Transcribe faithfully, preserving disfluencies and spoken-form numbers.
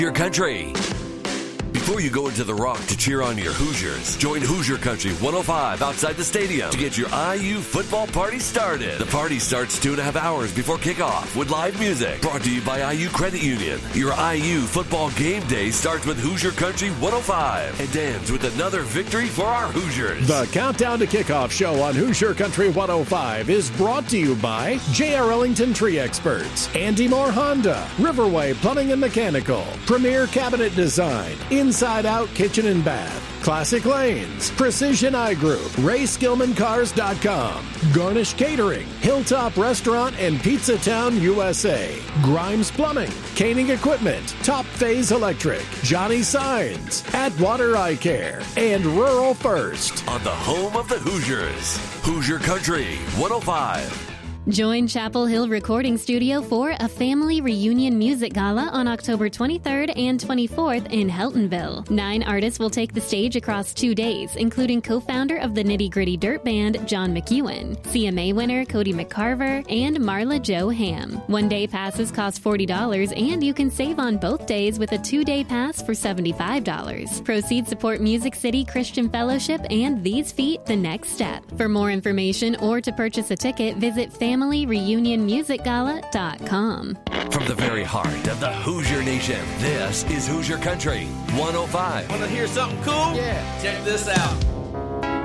Your country. Before you go into the Rock to cheer on your Hoosiers, join Hoosier Country one oh five outside the stadium to get your I U football party started. The party starts two and a half hours before kickoff with live music. Brought to you by I U Credit Union. Your I U football game day starts with Hoosier Country one oh five and ends with another victory for our Hoosiers. The Countdown to Kickoff show on Hoosier Country one oh five is brought to you by J R. Ellington Tree Experts, Andy Moore Honda, Riverway Plumbing and Mechanical, Premier Cabinet Design, Inside Out Kitchen and Bath, Classic Lanes, Precision Eye Group, Ray Skillman Cars dot com, Garnish Catering, Hilltop Restaurant and Pizza Town U S A, Grimes Plumbing, Caning Equipment, Top Phase Electric, Johnny Signs, Atwater Eye Care, and Rural First. On the home of the Hoosiers, Hoosier Country one oh five. Join Chapel Hill Recording Studio for a family reunion music gala on October twenty-third and twenty-fourth in Heltonville. Nine artists will take the stage across two days, including co-founder of the Nitty Gritty Dirt Band, John McEwen, C M A winner Cody McCarver, and Marla Jo Ham. One-day passes cost forty dollars, and you can save on both days with a two-day pass for seventy-five dollars. Proceeds support Music City Christian Fellowship and These Feet The Next Step. For more information or to purchase a ticket, visit family reunion music gala dot com. From the very heart of the Hoosier Nation, this is Hoosier Country one oh five. Want to hear something cool? Yeah. Check this out.